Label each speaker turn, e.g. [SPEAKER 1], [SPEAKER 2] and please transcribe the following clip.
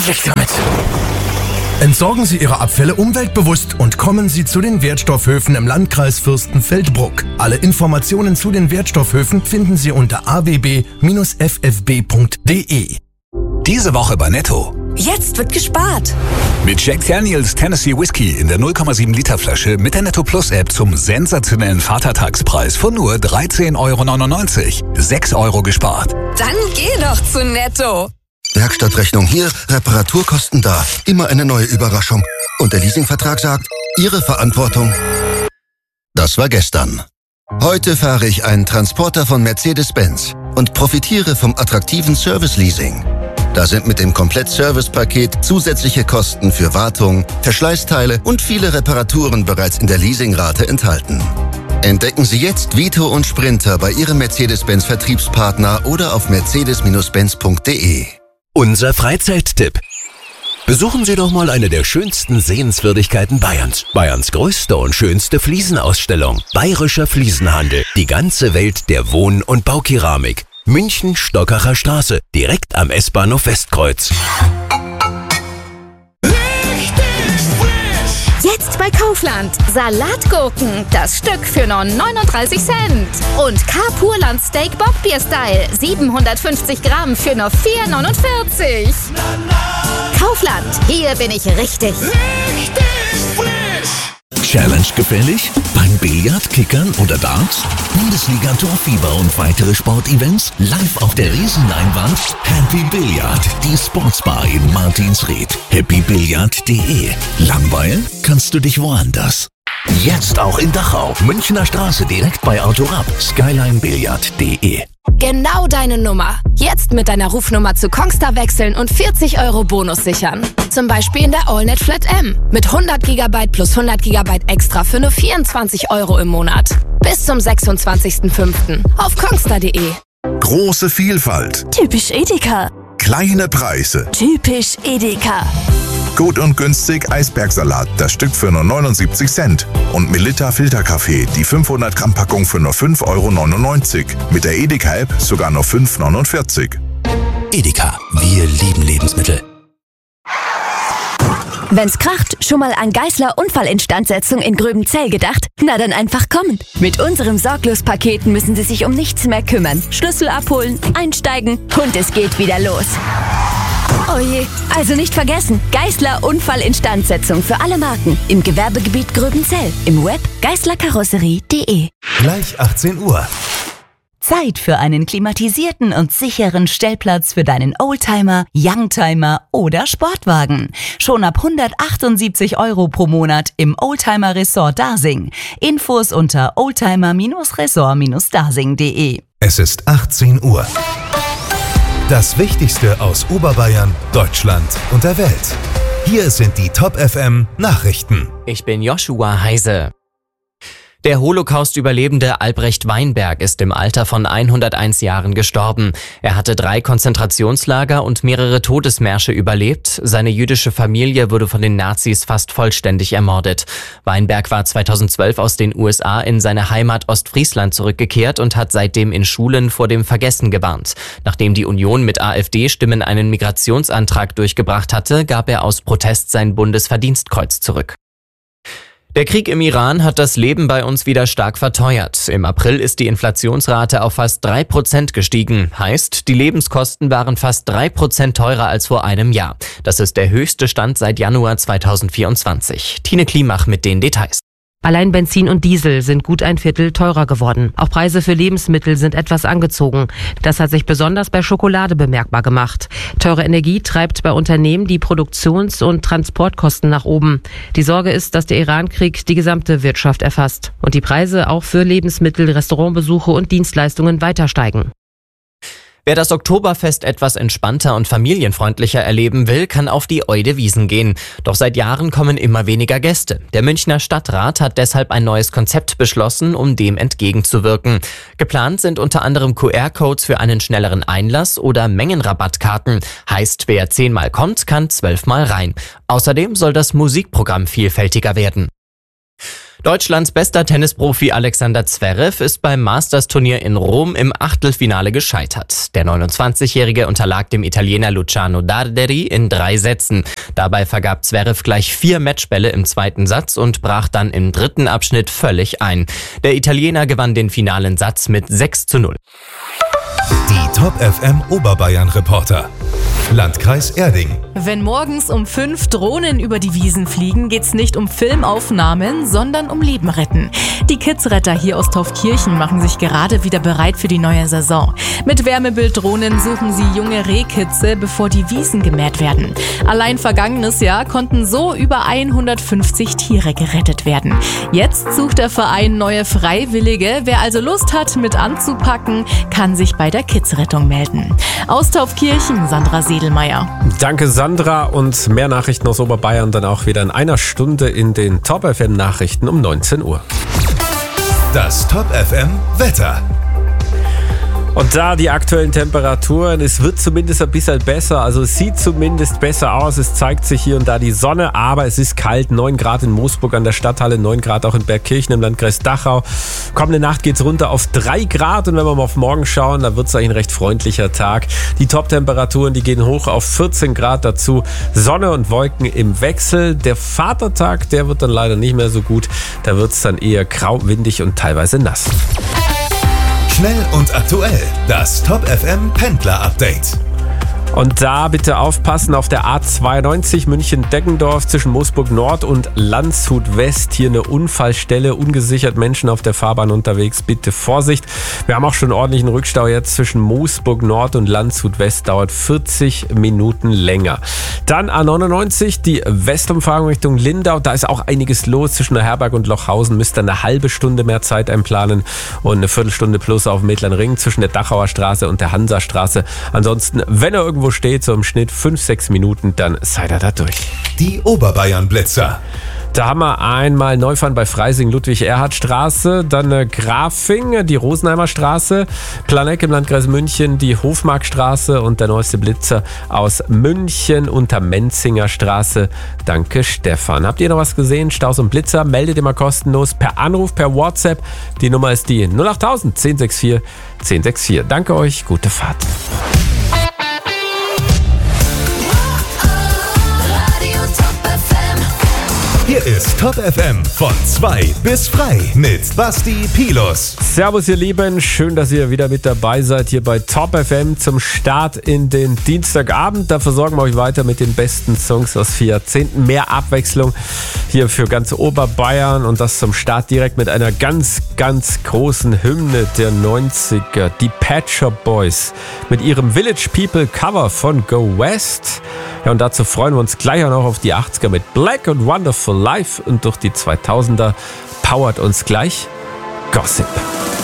[SPEAKER 1] Weg damit! Entsorgen Sie Ihre Abfälle umweltbewusst und kommen Sie zu den Wertstoffhöfen im Landkreis Fürstenfeldbruck. Alle Informationen zu den Wertstoffhöfen finden Sie unter awb-ffb.de.
[SPEAKER 2] Diese Woche bei Netto.
[SPEAKER 3] Jetzt wird gespart.
[SPEAKER 2] Mit Jack Daniels Tennessee Whiskey in der 0,7 Liter Flasche mit der Netto Plus App zum sensationellen Vatertagspreis von nur 13,99 €. 6 € gespart.
[SPEAKER 3] Dann geh doch zu Netto.
[SPEAKER 4] Werkstattrechnung hier, Reparaturkosten da. Immer eine neue Überraschung. Und der Leasingvertrag sagt, Ihre Verantwortung. Das war gestern. Heute fahre ich einen Transporter von Mercedes-Benz und profitiere vom attraktiven Service-Leasing. Da sind mit dem Komplett-Service-Paket zusätzliche Kosten für Wartung, Verschleißteile und viele Reparaturen bereits in der Leasingrate enthalten. Entdecken Sie jetzt Vito und Sprinter bei Ihrem Mercedes-Benz-Vertriebspartner oder auf mercedes-benz.de.
[SPEAKER 5] Unser Freizeittipp. Besuchen Sie doch mal eine der schönsten Sehenswürdigkeiten Bayerns. Bayerns größte und schönste Fliesenausstellung. Bayerischer Fliesenhandel. Die ganze Welt der Wohn- und Baukeramik. München, Stockacher Straße. Direkt am S-Bahnhof Westkreuz.
[SPEAKER 6] Jetzt bei Kaufland. Salatgurken, das Stück für nur 39 Cent. Und K-Purland Steak Bockbier-Style, 750 Gramm für nur 4,49 €. Kaufland, hier bin ich richtig.
[SPEAKER 5] Challenge gefällig? Beim Billard, Kickern oder Darts? Bundesliga Torfieber und weitere Sportevents live auf der Riesenleinwand? Happy Billard, die Sportsbar in Martinsried. happybillard.de. Langweilen kannst du dich woanders. Jetzt auch in Dachau, Münchner Straße direkt bei Autorab. skylinebillard.de.
[SPEAKER 6] Genau deine Nummer. Jetzt mit deiner Rufnummer zu Kongstar wechseln und 40 € Bonus sichern. Zum Beispiel in der AllNet Flat M. Mit 100 GB plus 100 GB extra für nur 24 € im Monat. Bis zum 26.05. auf kongstar.de.
[SPEAKER 7] Große Vielfalt.
[SPEAKER 6] Typisch Edeka.
[SPEAKER 7] Kleine Preise.
[SPEAKER 6] Typisch Edeka.
[SPEAKER 7] Gut und günstig Eisbergsalat, das Stück für nur 79 Cent. Und Melitta Filterkaffee, die 500 Gramm Packung für nur 5,99 €. Mit der Edeka-App sogar nur 5,49 €.
[SPEAKER 5] Edeka, wir lieben Lebensmittel.
[SPEAKER 8] Wenn's kracht, schon mal an Geissler Unfallinstandsetzung in Gröbenzell gedacht? Na dann einfach kommen. Mit unserem Sorglos-Paket müssen Sie sich um nichts mehr kümmern. Schlüssel abholen, einsteigen und es geht wieder los. Oh je, also nicht vergessen, Geissler Unfallinstandsetzung für alle Marken im Gewerbegebiet Gröbenzell. Im Web geisslerkarosserie.de.
[SPEAKER 9] Gleich 18 Uhr.
[SPEAKER 10] Zeit für einen klimatisierten und sicheren Stellplatz für deinen Oldtimer, Youngtimer oder Sportwagen. Schon ab 178 € pro Monat im Oldtimer Resort Dasing. Infos unter oldtimer-resort-dasing.de.
[SPEAKER 9] Es ist 18 Uhr. Das Wichtigste aus Oberbayern, Deutschland und der Welt. Hier sind die Top FM Nachrichten.
[SPEAKER 11] Ich bin Joshua Heise. Der Holocaust-Überlebende Albrecht Weinberg ist im Alter von 101 Jahren gestorben. Er hatte 3 Konzentrationslager und mehrere Todesmärsche überlebt. Seine jüdische Familie wurde von den Nazis fast vollständig ermordet. Weinberg war 2012 aus den USA in seine Heimat Ostfriesland zurückgekehrt und hat seitdem in Schulen vor dem Vergessen gewarnt. Nachdem die Union mit AfD-Stimmen einen Migrationsantrag durchgebracht hatte, gab er aus Protest sein Bundesverdienstkreuz zurück. Der Krieg im Iran hat das Leben bei uns wieder stark verteuert. Im April ist die Inflationsrate auf fast 3% gestiegen. Heißt, die Lebenskosten waren fast 3% teurer als vor einem Jahr. Das ist der höchste Stand seit Januar 2024. Tine Klimach mit den Details.
[SPEAKER 12] Allein Benzin und Diesel sind gut ein Viertel teurer geworden. Auch Preise für Lebensmittel sind etwas angezogen. Das hat sich besonders bei Schokolade bemerkbar gemacht. Teure Energie treibt bei Unternehmen die Produktions- und Transportkosten nach oben. Die Sorge ist, dass der Iran-Krieg die gesamte Wirtschaft erfasst und die Preise auch für Lebensmittel, Restaurantbesuche und Dienstleistungen weiter steigen.
[SPEAKER 11] Wer das Oktoberfest etwas entspannter und familienfreundlicher erleben will, kann auf die Oide Wiesn gehen. Doch seit Jahren kommen immer weniger Gäste. Der Münchner Stadtrat hat deshalb ein neues Konzept beschlossen, um dem entgegenzuwirken. Geplant sind unter anderem QR-Codes für einen schnelleren Einlass oder Mengenrabattkarten. Heißt, wer 10-mal kommt, kann 12-mal rein. Außerdem soll das Musikprogramm vielfältiger werden. Deutschlands bester Tennisprofi Alexander Zverev ist beim Masters-Turnier in Rom im Achtelfinale gescheitert. Der 29-Jährige unterlag dem Italiener Luciano Darderi in 3 Sätzen. Dabei vergab Zverev gleich 4 Matchbälle im zweiten Satz und brach dann im dritten Abschnitt völlig ein. Der Italiener gewann den finalen Satz mit 6:0.
[SPEAKER 9] Die Top FM Oberbayern Reporter. Landkreis Erding.
[SPEAKER 13] Wenn morgens um 5 Drohnen über die Wiesen fliegen, geht's nicht um Filmaufnahmen, sondern um Leben retten. Die Kidsretter hier aus Taufkirchen machen sich gerade wieder bereit für die neue Saison. Mit Wärmebilddrohnen suchen sie junge Rehkitze, bevor die Wiesen gemäht werden. Allein vergangenes Jahr konnten so über 150 Tiere gerettet werden. Jetzt sucht der Verein neue Freiwillige. Wer also Lust hat, mit anzupacken, kann sich bei der Kidsrettung melden. Aus Taufkirchen, Sandra Sedelmeier.
[SPEAKER 14] Danke Sandra, und mehr Nachrichten aus Oberbayern dann auch wieder in einer Stunde in den Top FM Nachrichten um 19 Uhr.
[SPEAKER 9] Das Top FM Wetter.
[SPEAKER 14] Und da die aktuellen Temperaturen, es wird zumindest ein bisschen besser, also es sieht zumindest besser aus, es zeigt sich hier und da die Sonne, aber es ist kalt, 9 Grad in Moosburg an der Stadthalle, 9 Grad auch in Bergkirchen im Landkreis Dachau. Kommende Nacht geht's runter auf 3 Grad, und wenn wir mal auf morgen schauen, dann wird es eigentlich ein recht freundlicher Tag. Die Top-Temperaturen, die gehen hoch auf 14 Grad, dazu Sonne und Wolken im Wechsel. Der Vatertag, der wird dann leider nicht mehr so gut, da wird es dann eher grau, windig und teilweise nass.
[SPEAKER 9] Schnell und aktuell, das Top FM Pendler Update.
[SPEAKER 14] Und da bitte aufpassen auf der A92 München-Deggendorf zwischen Moosburg Nord und Landshut West. Hier eine Unfallstelle, ungesichert Menschen auf der Fahrbahn unterwegs. Bitte Vorsicht. Wir haben auch schon ordentlichen Rückstau jetzt zwischen Moosburg Nord und Landshut West. Dauert 40 Minuten länger. Dann A99, die Westumfahrung Richtung Lindau. Da ist auch einiges los zwischen der Herberg und Lochhausen. Müsst ihr eine halbe Stunde mehr Zeit einplanen und eine Viertelstunde plus auf dem Mittleren Ring zwischen der Dachauer Straße und der Hansastraße. Ansonsten, wenn ihr irgendwo steht, so im Schnitt 5-6 Minuten, dann seid ihr da durch.
[SPEAKER 9] Die Oberbayern Blitzer.
[SPEAKER 14] Da haben wir einmal Neufahren bei Freising, Ludwig-Erhard-Straße, dann Grafing, die Rosenheimer Straße, Planegg im Landkreis München, die Hofmarkstraße, und der neueste Blitzer aus München unter Menzinger Straße. Danke Stefan. Habt ihr noch was gesehen? Staus und Blitzer, meldet ihr mal kostenlos per Anruf, per WhatsApp. Die Nummer ist die 08000 1064 1064. Danke euch, gute Fahrt.
[SPEAKER 9] Hier ist Top FM von 2 bis frei mit Basti Pilus.
[SPEAKER 14] Servus ihr Lieben, schön, dass ihr wieder mit dabei seid hier bei Top FM zum Start in den Dienstagabend. Da versorgen wir euch weiter mit den besten Songs aus 4 Jahrzehnten. Mehr Abwechslung hier für ganz Oberbayern, und das zum Start direkt mit einer ganz, ganz großen Hymne der 90er. Die Pet Shop Boys mit ihrem Village People Cover von Go West. Ja, und dazu freuen wir uns gleich auch noch auf die 80er mit Black and Wonderful Life, und durch die 2000er powert uns gleich Gossip.